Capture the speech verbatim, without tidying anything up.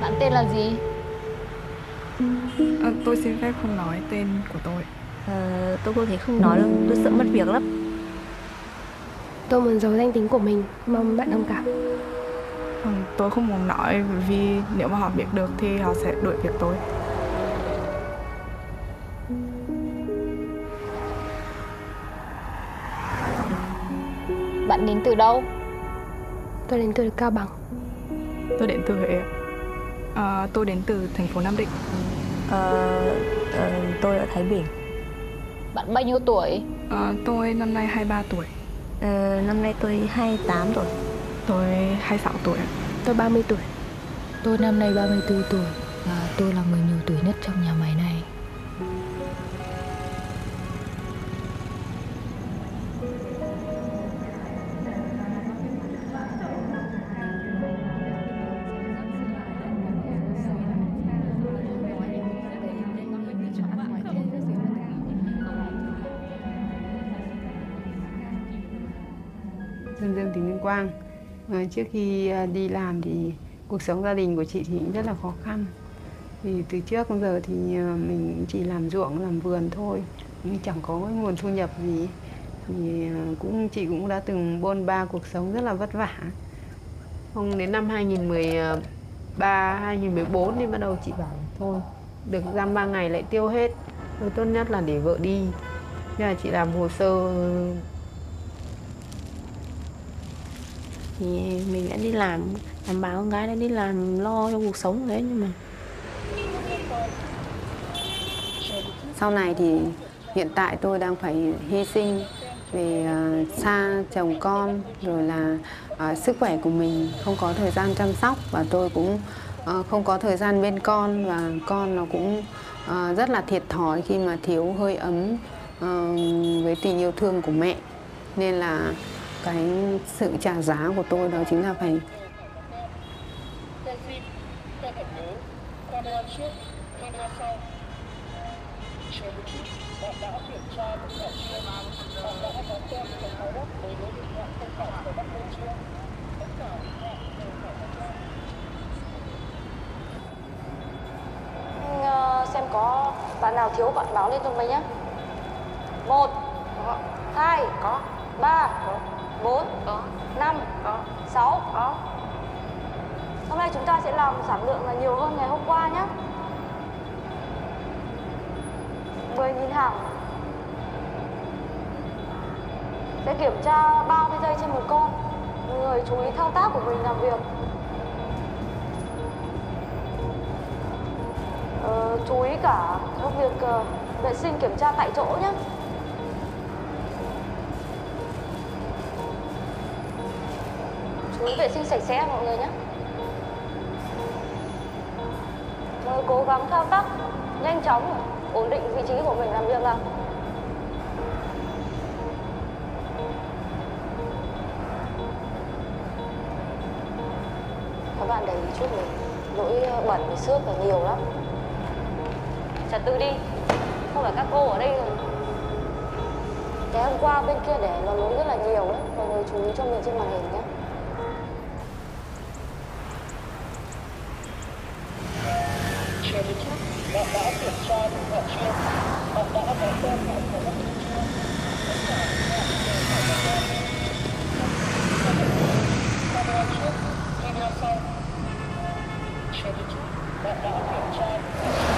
Bạn tên là gì? À, tôi xin phép không nói tên của tôi. Ờ, tôi có thể không nói đâu, tôi sợ mất việc lắm. Tôi muốn giấu danh tính của mình, mong bạn thông cảm. Ừ, tôi không muốn nói vì nếu mà họ biết được thì họ sẽ đuổi việc tôi. Bạn đến từ đâu? Tôi đến từ Cao Bằng. Tôi đến từ Huế. À, tôi đến từ thành phố Nam Định. Ờ, ờ, tôi ở Thái Bình. Bạn bao nhiêu tuổi? À, tôi năm nay hai mươi ba tuổi. Ờ, năm nay tôi hai mươi tám tuổi. Tôi hai mươi sáu tuổi. Tôi ba mươi tuổi. Tôi năm nay ba mươi tư tuổi và tôi là người nhiều tuổi nhất trong nhà máy này. Dân Dương Tỉnh Tuyên Quang. À, trước khi đi làm thì cuộc sống gia đình của chị thì cũng rất là khó khăn. Vì từ trước đến giờ thì mình chỉ làm ruộng, làm vườn thôi, cũng chẳng có cái nguồn thu nhập gì. Thì cũng chị cũng đã từng bôn ba cuộc sống rất là vất vả. Không đến năm hai nghìn mười ba, hai nghìn mười bốn thì bắt đầu chị bảo thôi, được dăm ba ngày lại tiêu hết. Thôi tốt nhất là để vợ đi. Thế là chị làm hồ sơ thì mình đã đi làm, đảm bảo con gái đã đi làm lo cho cuộc sống đấy. Nhưng mà sau này thì hiện tại tôi đang phải hy sinh về uh, xa chồng con, rồi là uh, sức khỏe của mình, không có thời gian chăm sóc, và tôi cũng uh, không có thời gian bên con, và con nó cũng uh, rất là thiệt thòi khi mà thiếu hơi ấm uh, với tình yêu thương của mẹ. Nên là cái sự trả giá của tôi đó chính là phải xem có bạn nào thiếu bạn báo lên cho mình nhé. Một, hai, có, ba, có, bốn, có, năm, có, sáu, có. Hôm nay chúng ta sẽ làm sản lượng là nhiều hơn ngày hôm qua nhé. mười nghìn hàng. Sẽ kiểm tra ba mươi giây trên một con. Mọi người chú ý thao tác của mình làm việc. Ờ, chú ý cả trong việc uh, vệ sinh kiểm tra tại chỗ nhé. Chú ý vệ sinh sạch sẽ mọi người nhé. Mọi người cố gắng thao tác nhanh chóng, ổn định vị trí của mình làm việc nào. Các bạn để ý chút mình, lỗi bẩn với xước là nhiều lắm. Trật tự đi, không phải các cô ở đây rồi. Cái hôm qua bên kia để nó lỗi rất là nhiều đấy. Mọi người chú ý cho mình trên màn hình nhé. Bạn đã kiểm tra những hạt chưa? Bạn đã có tên hạt của các bạn chưa? Tất cả các bạn đều phải có tên. Camera trước, camera sau. Chờ một chút, bạn đã kiểm